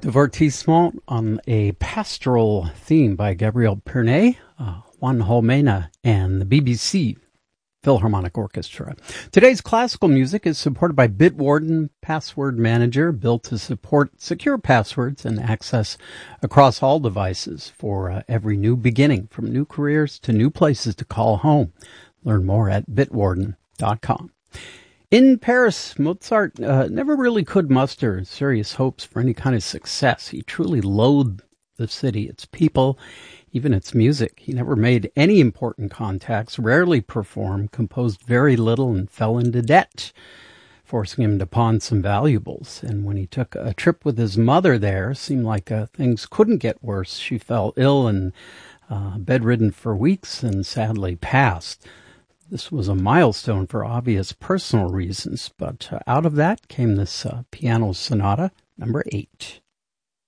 Divertissement on a pastoral theme by Gabriel Pernet, Juan Jomena, and the BBC Philharmonic Orchestra. Today's classical music is supported by Bitwarden Password Manager, built to support secure passwords and access across all devices for every new beginning, from new careers to new places to call home. Learn more at bitwarden.com. In Paris, Mozart never really could muster serious hopes for any kind of success. He truly loathed the city, its people, even its music. He never made any important contacts, rarely performed, composed very little, and fell into debt, forcing him to pawn some valuables. And when he took a trip with his mother there, it seemed like things couldn't get worse. She fell ill and bedridden for weeks and sadly passed. This was a milestone for obvious personal reasons, but out of that came this piano sonata, number 8.